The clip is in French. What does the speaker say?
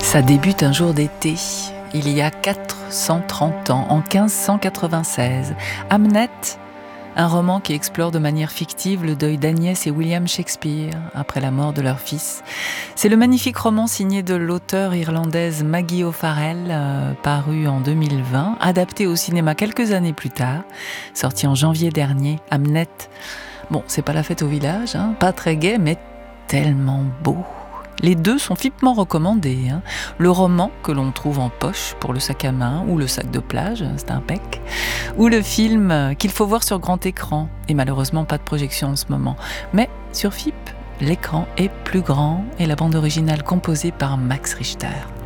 Ça débute un jour d'été, il y a 430 ans, en 1596. Hamnet, un roman qui explore de manière fictive le deuil d'Agnès et William Shakespeare après la mort de leur fils. C'est le magnifique roman signé de l'auteure irlandaise Maggie O'Farrell, paru en 2020, adapté au cinéma quelques années plus tard, sorti en janvier dernier. Hamnet, bon, c'est pas la fête au village, pas très gai, mais tellement beau. Les deux sont vivement recommandés. Le roman que l'on trouve en poche pour le sac à main ou le sac de plage, c'est impec. Ou le film qu'il faut voir sur grand écran. Et malheureusement pas de projection en ce moment. Mais sur FIP, l'écran est plus grand et la bande originale composée par Max Richter.